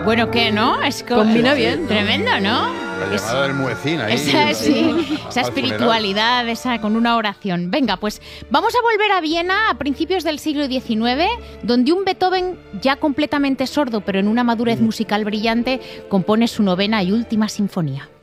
Bueno, ¿qué, no? Combina bien. Tremendo, ¿no? La llamada del muecín ahí. Esa espiritualidad, con una oración. Venga, pues vamos a volver a Viena a principios del siglo XIX, donde un Beethoven ya completamente sordo, pero en una madurez musical brillante, compone su 9ª y última sinfonía.